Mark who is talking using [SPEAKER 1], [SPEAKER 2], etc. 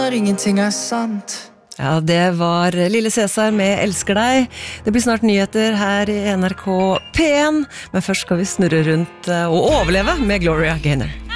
[SPEAKER 1] når ingenting sant.
[SPEAKER 2] Ja, det var Lille Cæsar med Elsker deg. Det blir snart nyheter her i NRK P1, men først skal vi snurre rundt og overleve med Gloria Gaynor.